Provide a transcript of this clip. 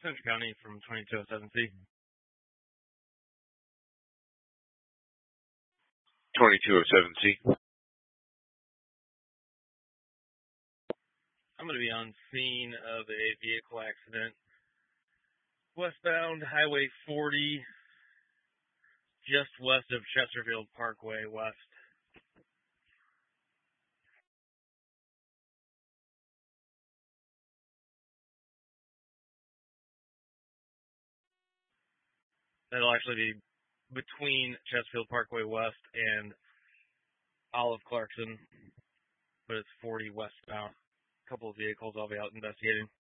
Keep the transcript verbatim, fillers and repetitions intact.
Central County from twenty-two oh seven C. twenty-two oh seven C. I'm going to be on scene of a vehicle accident. Westbound Highway forty, just west of Chesterfield Parkway West. That'll actually be between Chesterfield Parkway West and Olive Clarkson, but it's forty westbound. A couple of vehicles I'll be out investigating.